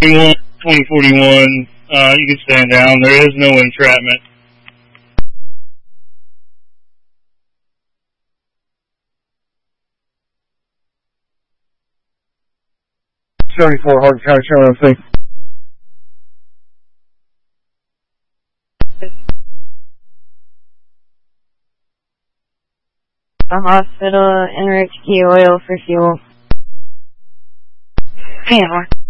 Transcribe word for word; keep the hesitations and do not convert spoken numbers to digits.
twenty forty-one, uh, you can stand down. There is no entrapment. seventy-four, Hardin County, Channel M C. The hospital enriched key oil for fuel. Camera.